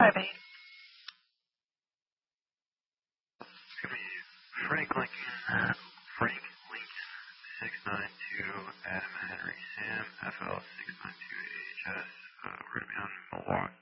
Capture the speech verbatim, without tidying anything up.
eight. Frank Lincoln, Frank Lincoln, six nine two, Adam Henry Sam, F L six nine two A H S, uh, we're going to be on Milwaukee.